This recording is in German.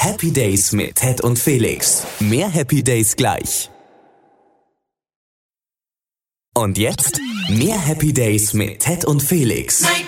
Happy Days mit Ted und Felix. Mehr Happy Days gleich. Und jetzt mehr Happy Days mit Ted und Felix. Night,